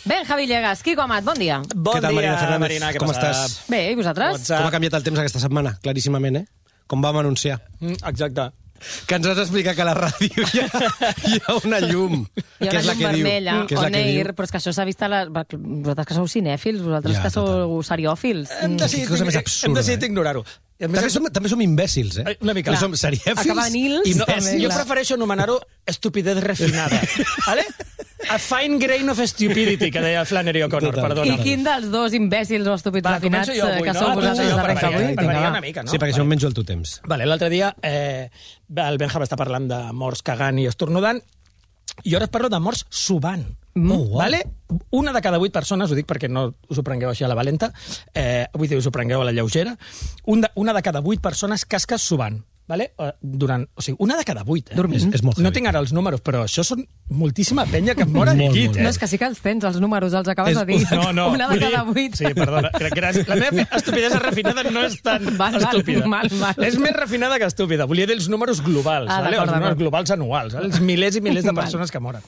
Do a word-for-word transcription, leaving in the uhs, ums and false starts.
Benja Villegas, Quico Amat, bon dia. Bon Què tal, dia, Marina Fernández? Marina, què Com passa? estàs? Bé, i vosaltres? Com ha canviat el temps aquesta setmana, claríssimament, eh? Com vam anunciar. Mm, exacte. Que ens has d'explicar que a la ràdio hi ha, hi ha una llum. Hi ha que una és la llum que diu, vermella, que és la on que air, diu. però és que això s'ha vist a la... Vosaltres que sou cinèfils, vosaltres Ja, que sou seriòfils. Hem decidit, cosa més hem absurda, decidit eh? ignorar-ho. I a més, També som, també som imbècils, eh? Eh, una mica. Som serièfils Acabar en ils, i no, també, jo clar. prefereixo anomenar-ho estupidesa refinada. ¿Vale? A fine grain of stupidity, que deia Flannery O'Connor, Total. perdona. I quin dels dos imbècils o estúpids Va, refinats començo jo avui, que no? sou Començo vosaltres jo per d'arrencar variar, avui? per Vinga, variar va. una mica, no? Sí, perquè això em menjo el teu temps. Vale, l'altre dia eh, el Benja va estar parlant de morts cagant i estornudant, i ara et parlo de morts subant. Mm. Oh, wow. Vale? Una de cada vuit persones, ho dic perquè no us ho prengueu així a la valenta, eh, vull dir, us ho prengueu a la lleugera, un de, una de cada vuit persones casca subant. Vale? Eh, Durant, o sigui, una de cada vuit. Eh? És, és molt No heavy. tinc ara els números, però això són moltíssima penya que em mor al Molt, llit. molt. Eh? No, és que sí que els tens, els números, els acabes És- de dir. No, no. Una de vull dir- cada vuit. Sí, perdona. Crec que era... La meva estupidesa refinada no és tan Val, val, estúpida. mal, mal. És més refinada que estúpida. Volia dir els números globals, Ah, vale? d'acord, els números d'acord. globals anuals, vale? Els milers i milers de Val. persones que moren.